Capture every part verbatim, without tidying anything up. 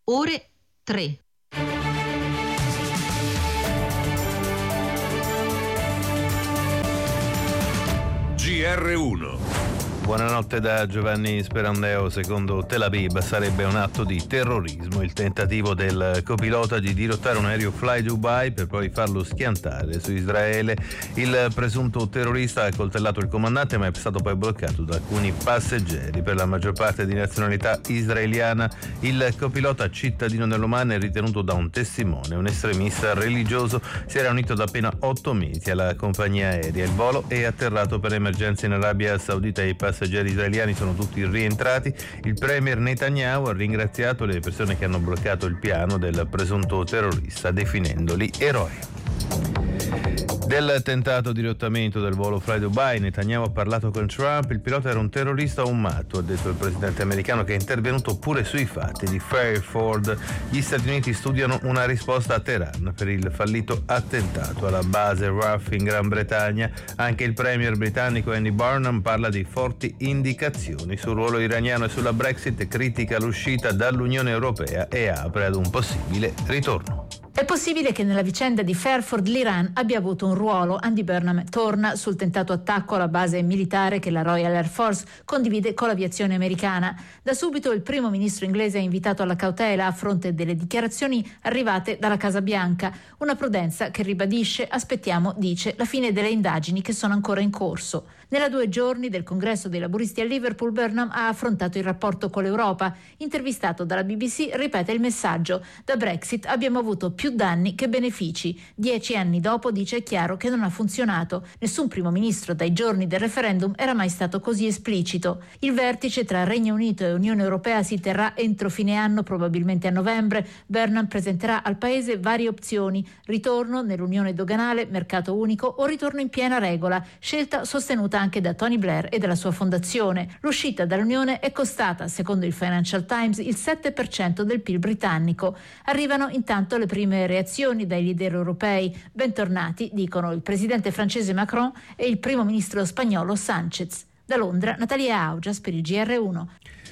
ore tre. G R uno. Buonanotte da Giovanni Sperandeo. Secondo Tel Aviv sarebbe un atto di terrorismo il tentativo del copilota di dirottare un aereo Fly Dubai per poi farlo schiantare su Israele. Il presunto terrorista ha accoltellato il comandante, ma è stato poi bloccato da alcuni passeggeri, per la maggior parte di nazionalità israeliana. Il copilota, cittadino dell'Oman, è ritenuto da un testimone un estremista religioso. Si era unito da appena otto mesi alla compagnia aerea. Il volo è atterrato per emergenza in Arabia Saudita e i passeggeri israeliani sono tutti rientrati. Il premier Netanyahu ha ringraziato le persone che hanno bloccato il piano del presunto terrorista, definendoli eroi. Del tentato dirottamento del volo Fly Dubai, Netanyahu ha parlato con Trump. Il pilota era un terrorista o un matto, ha detto il presidente americano, che è intervenuto pure sui fatti di Fairford. Gli Stati Uniti studiano una risposta a Teheran per il fallito attentato alla base R A F in Gran Bretagna. Anche il premier britannico Andy Burnham parla di forti indicazioni sul ruolo iraniano e sulla Brexit, critica l'uscita dall'Unione Europea e apre ad un possibile ritorno. È possibile che nella vicenda di Fairford l'Iran abbia avuto un ruolo. Andy Burnham torna sul tentato attacco alla base militare che la Royal Air Force condivide con l'aviazione americana. Da subito il primo ministro inglese ha invitato alla cautela a fronte delle dichiarazioni arrivate dalla Casa Bianca. Una prudenza che ribadisce: aspettiamo, dice, la fine delle indagini che sono ancora in corso. Nella due giorni del congresso dei laburisti a Liverpool, Burnham ha affrontato il rapporto con l'Europa. Intervistato dalla B B C, ripete il messaggio: da Brexit abbiamo avuto più danni che benefici. Dieci anni dopo dice: è chiaro che non ha funzionato. Nessun primo ministro dai giorni del referendum era mai stato così esplicito. Il vertice tra Regno Unito e Unione Europea si terrà entro fine anno, probabilmente a novembre. Burnham presenterà al paese varie opzioni: ritorno nell'unione doganale, mercato unico o ritorno in piena regola, scelta sostenuta anche da Tony Blair e dalla sua fondazione. L'uscita dall'Unione è costata, secondo il Financial Times, il sette per cento del P I L britannico. Arrivano intanto le prime reazioni dai leader europei. Bentornati, dicono il presidente francese Macron e il primo ministro spagnolo Sánchez. Da Londra, Natalia Augias per il G R uno.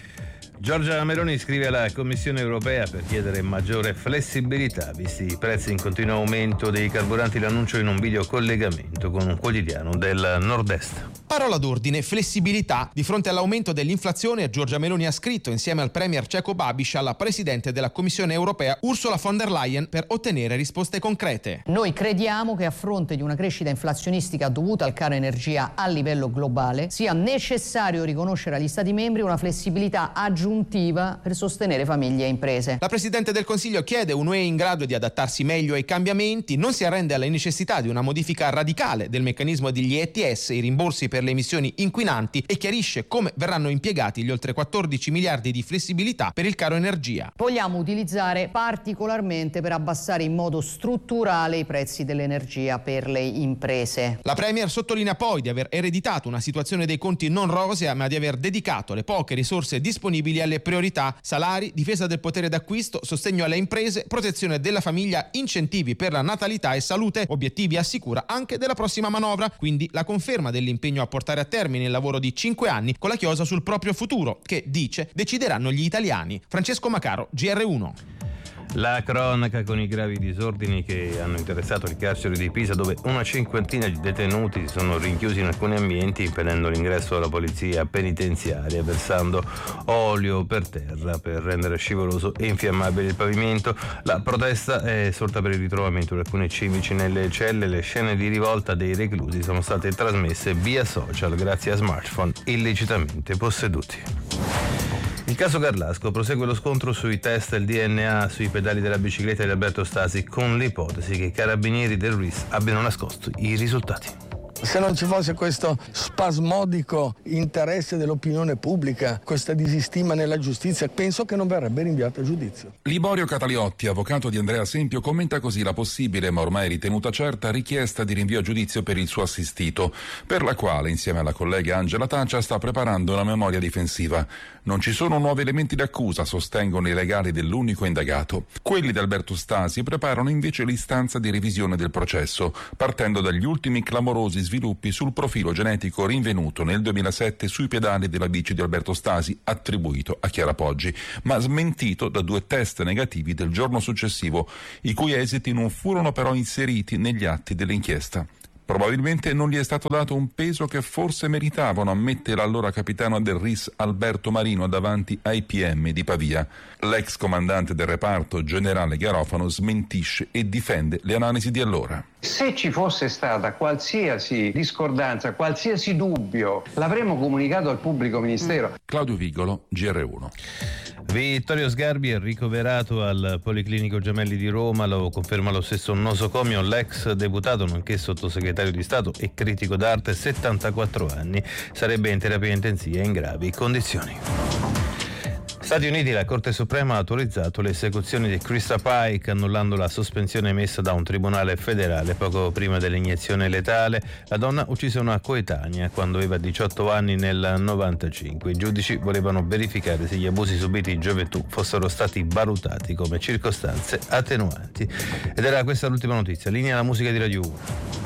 Giorgia Meloni scrive alla Commissione europea per chiedere maggiore flessibilità visti i prezzi in continuo aumento dei carburanti. L'annuncio in un video collegamento con un quotidiano del nord-est. Parola d'ordine: flessibilità. Di fronte all'aumento dell'inflazione, Giorgia Meloni ha scritto insieme al premier ceco Babiš alla presidente della Commissione europea Ursula von der Leyen per ottenere risposte concrete. Noi crediamo che a fronte di una crescita inflazionistica dovuta al caro energia a livello globale sia necessario riconoscere agli Stati membri una flessibilità aggiuntiva per sostenere famiglie e imprese. La Presidente del Consiglio chiede un'U E in grado di adattarsi meglio ai cambiamenti, non si arrende alla necessità di una modifica radicale del meccanismo degli E T S, i rimborsi per le emissioni inquinanti, e chiarisce come verranno impiegati gli oltre quattordici miliardi di flessibilità per il caro energia. Vogliamo utilizzare particolarmente per abbassare in modo strutturale i prezzi dell'energia per le imprese. La Premier sottolinea poi di aver ereditato una situazione dei conti non rosea, ma di aver dedicato le poche risorse disponibili alle priorità: salari, difesa del potere d'acquisto, sostegno alle imprese, protezione della famiglia, incentivi per la natalità e salute, obiettivi assicura anche della prossima manovra. Quindi la conferma dell'impegno a portare a termine il lavoro di cinque anni con la chiosa sul proprio futuro, che, dice, decideranno gli italiani. Francesco Macaro, G R uno. La cronaca con i gravi disordini che hanno interessato il carcere di Pisa, dove una cinquantina di detenuti si sono rinchiusi in alcuni ambienti impedendo l'ingresso alla polizia penitenziaria, versando olio per terra per rendere scivoloso e infiammabile il pavimento. La protesta è sorta per il ritrovamento di alcuni cimici nelle celle. Le scene di rivolta dei reclusi sono state trasmesse via social grazie a smartphone illecitamente posseduti. Il caso Garlasco: prosegue lo scontro sui test del D N A sui pedali della bicicletta di Alberto Stasi, con l'ipotesi che i carabinieri del R I S abbiano nascosto i risultati. Se non ci fosse questo spasmodico interesse dell'opinione pubblica, questa disistima nella giustizia, penso che non verrebbe rinviato a giudizio. Liborio Cataliotti, avvocato di Andrea Sempio, commenta così la possibile, ma ormai ritenuta certa, richiesta di rinvio a giudizio per il suo assistito, per la quale, insieme alla collega Angela Tancia, sta preparando una memoria difensiva. Non ci sono nuovi elementi d'accusa, sostengono i legali dell'unico indagato. Quelli di Alberto Stasi preparano invece l'istanza di revisione del processo, partendo dagli ultimi clamorosi sviluppi sviluppi sul profilo genetico rinvenuto nel duemilasette sui pedali della bici di Alberto Stasi, attribuito a Chiara Poggi, ma smentito da due test negativi del giorno successivo, i cui esiti non furono però inseriti negli atti dell'inchiesta. Probabilmente non gli è stato dato un peso che forse meritavano, ammette l'allora capitano del R I S Alberto Marino davanti ai P M di Pavia. L'ex comandante del reparto, generale Garofano, smentisce e difende le analisi di allora. Se ci fosse stata qualsiasi discordanza, qualsiasi dubbio, l'avremmo comunicato al pubblico ministero. Claudio Vigolo, G R uno. Vittorio Sgarbi è ricoverato al Policlinico Gemelli di Roma, lo conferma lo stesso nosocomio. L'ex deputato, nonché sottosegretario di Stato e critico d'arte, settantaquattro anni, sarebbe in terapia intensiva in gravi condizioni. Stati Uniti, la Corte Suprema ha autorizzato le esecuzioni di Krista Pike, annullando la sospensione emessa da un tribunale federale poco prima dell'iniezione letale. La donna uccise una coetanea quando aveva diciotto anni nel novantacinque. I giudici volevano verificare se gli abusi subiti in gioventù fossero stati valutati come circostanze attenuanti. Ed era questa l'ultima notizia. Linea alla musica di Radio uno.